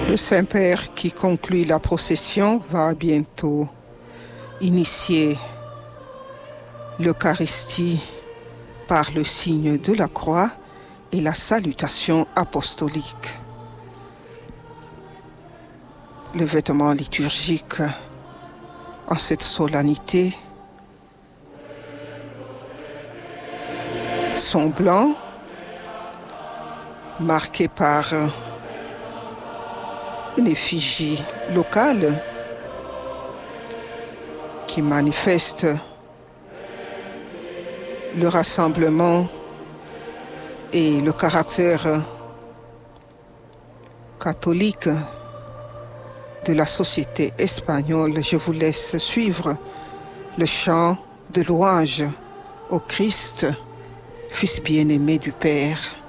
Le Saint-Père qui conclut la procession va bientôt initier l'Eucharistie par le signe de la croix et la salutation apostolique. Le vêtement liturgique en cette solennité sont blancs, marqués par une effigie locale qui manifeste le rassemblement et le caractère catholique de la société espagnole. Je vous laisse suivre le chant de louange au Christ, Fils bien-aimé du Père.